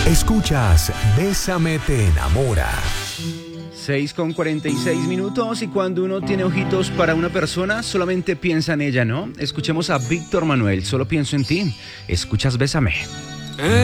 Escuchas Bésame te enamora. 6:46 y cuando uno tiene ojitos para una persona, solamente piensa en ella, ¿no? Escuchemos a Víctor Manuel, Solo pienso en ti. Escuchas Bésame.